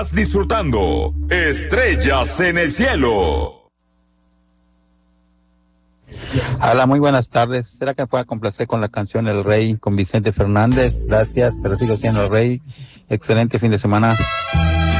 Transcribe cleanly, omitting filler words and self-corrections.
Estás disfrutando Estrellas en el Cielo. Hola, muy buenas tardes. ¿Será que me pueda complacer con la canción El Rey con Vicente Fernández? Gracias, pero sigo siendo el rey. Excelente fin de semana.